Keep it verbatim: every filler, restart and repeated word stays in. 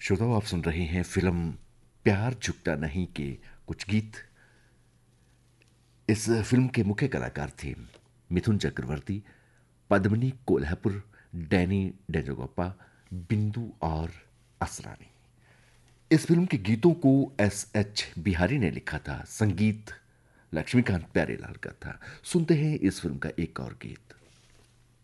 श्रोताओ, आप सुन रहे हैं फिल्म प्यार झुकता नहीं के कुछ गीत। इस फिल्म के मुख्य कलाकार थे मिथुन चक्रवर्ती, पद्मिनी कोल्हापुर, डैनी डेंजोगोपा, बिंदु और असरानी। इस फिल्म के गीतों को एस एच बिहारी ने लिखा था, संगीत लक्ष्मीकांत प्यारेलाल का था। सुनते हैं इस फिल्म का एक और गीत।